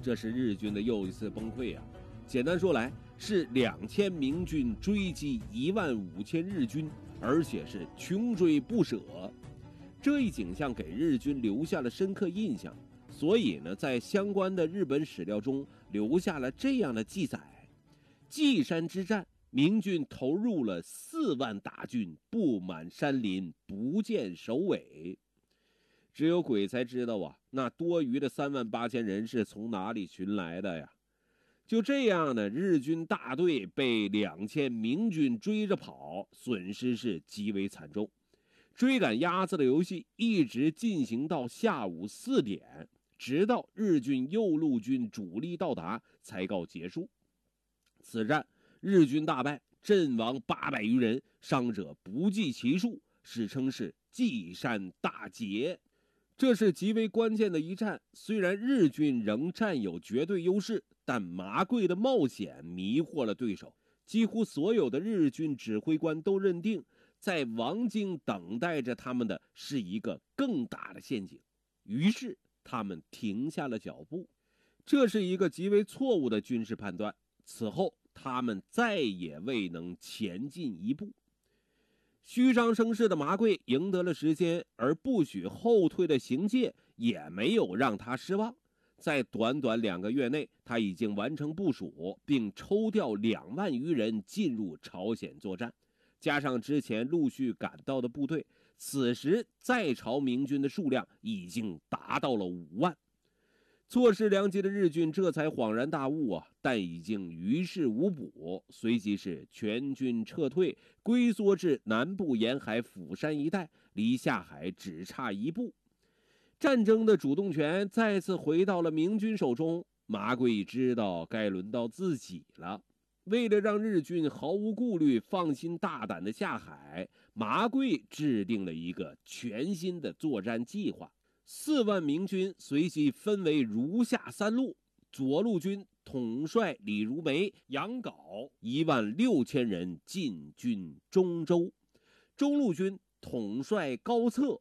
这是日军的又一次崩溃啊！简单说来，是2000明军追击15000日军，而且是穷追不舍。这一景象给日军留下了深刻印象，所以呢，在相关的日本史料中留下了这样的记载：稷山之战，明军投入了4万大军，布满山林，不见首尾。只有鬼才知道啊，那多余的38000人是从哪里寻来的呀？就这样呢，日军大队被2000明军追着跑，损失是极为惨重。追赶鸭子的游戏一直进行到下午4点，直到日军右路军主力到达才告结束。此战日军大败，阵亡800余人，伤者不计其数，史称是稷山大捷。这是极为关键的一战，虽然日军仍占有绝对优势，但麻贵的冒险迷惑了对手。几乎所有的日军指挥官都认定，在王京等待着他们的是一个更大的陷阱，于是他们停下了脚步。这是一个极为错误的军事判断，此后他们再也未能前进一步。虚张声势的麻贵赢得了时间，而不许后退的行介也没有让他失望。在短短2个月内，他已经完成部署，并抽调2万余人进入朝鲜作战，加上之前陆续赶到的部队，此时在朝明军的数量已经达到了5万。错失良机的日军这才恍然大悟啊，但已经于事无补，随即是全军撤退，龟缩至南部沿海釜山一带，离下海只差1步。战争的主动权再次回到了明军手中，麻贵知道该轮到自己了。为了让日军毫无顾虑、放心大胆的下海，麻贵制定了一个全新的作战计划。4万明军随即分为如下3路：左路军统帅李如梅、杨镐16000人进军中州；中路军统帅高策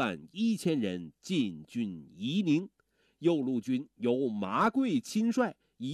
11000人进军夷宁；右路军由麻贵亲率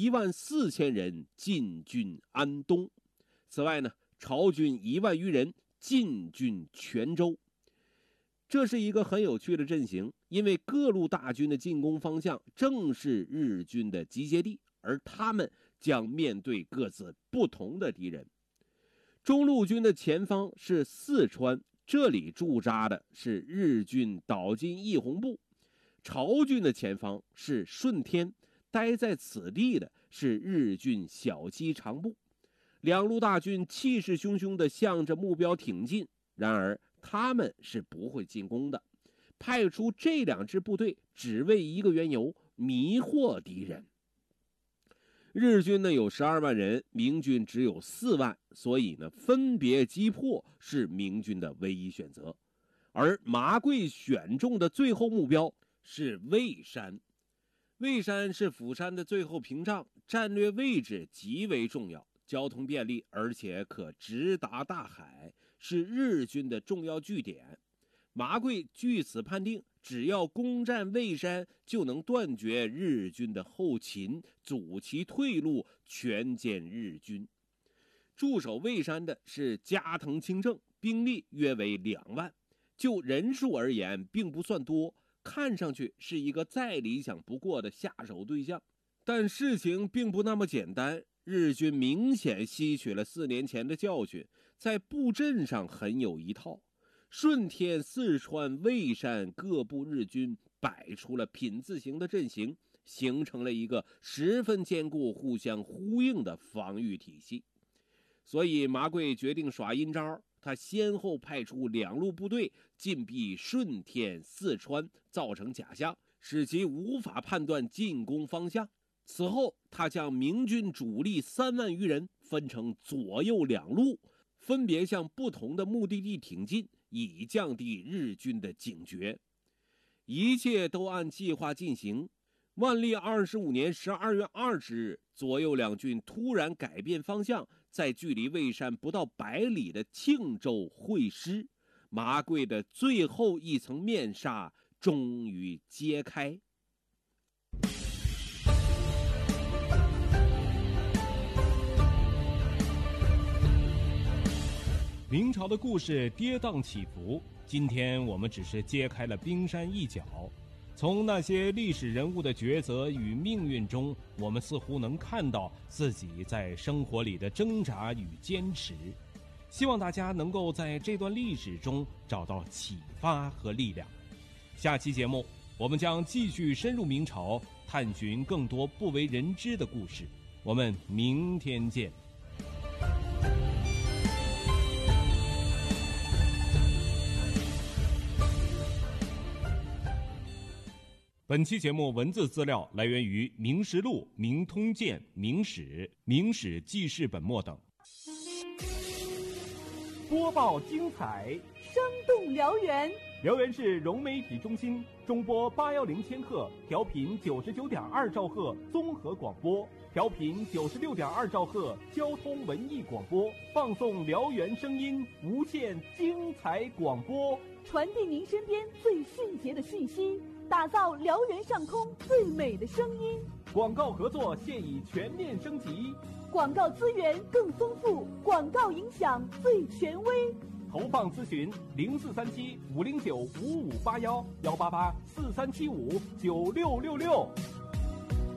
14000人进军安东。此外呢，朝军1万余人进军泉州。这是一个很有趣的阵型，因为各路大军的进攻方向正是日军的集结地，而他们将面对各自不同的敌人。中路军的前方是四川，这里驻扎的是日军岛津义弘部；朝军的前方是顺天，待在此地的是日军小西长部。两路大军气势汹汹地向着目标挺进，然而他们是不会进攻的。派出这2支部队只为一个缘由：迷惑敌人。日军呢有12万人，明军只有4万，所以呢分别击破是明军的唯一选择。而麻贵选中的最后目标是蔚山。蔚山是釜山的最后屏障，战略位置极为重要，交通便利，而且可直达大海，是日军的重要据点。麻贵据此判定，只要攻占蔚山，就能断绝日军的后勤，阻其退路，全歼日军。驻守蔚山的是加藤清正，兵力约为2万，就人数而言并不算多，看上去是一个再理想不过的下手对象。但事情并不那么简单，日军明显吸取了4年前的教训，在布阵上很有一套。顺天、四川、蔚山各部日军摆出了品字形的阵型，形成了一个十分坚固、互相呼应的防御体系。所以麻贵决定耍阴招，他先后派出2路部队进逼顺天、四川，造成假象，使其无法判断进攻方向。此后他将明军主力3万余人分成左右2路，分别向不同的目的地挺进，以降低日军的警觉。一切都按计划进行。万历25年12月20日，左右2军突然改变方向，在距离蔚山不到100里的庆州会师。麻贵的最后一层面纱终于揭开。 明朝的故事跌宕起伏，今天我们只是揭开了冰山一角。从那些历史人物的抉择与命运中，我们似乎能看到自己在生活里的挣扎与坚持。希望大家能够在这段历史中找到启发和力量。下期节目，我们将继续深入明朝，探寻更多不为人知的故事。我们明天见。本期节目文字资料来源于《明实录》《明通鉴》《明史》《明史记事本末等。 播报精彩， 生动辽源。 辽源市融媒体中心中波810千赫，调频99.2兆赫综合广播，调频96.2兆赫交通文艺广播，放送辽源声音，无限精彩广播， 传递您身边最迅捷的讯息，打造辽源上空最美的声音。 广告合作现已全面升级， 广告资源更丰富，广告影响最权威。 投放咨询0437-509-5581，188-4375-9666。